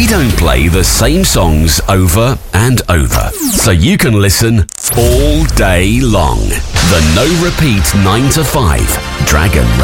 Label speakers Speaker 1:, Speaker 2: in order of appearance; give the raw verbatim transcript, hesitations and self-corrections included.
Speaker 1: We don't play the same songs over and over, so you can listen all day long. The No Repeat nine to five Dragon